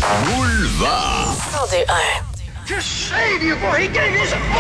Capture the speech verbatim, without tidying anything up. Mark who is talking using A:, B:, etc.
A: Boulevard.
B: cent deux virgule un.
C: Just say to you, boy, he gave his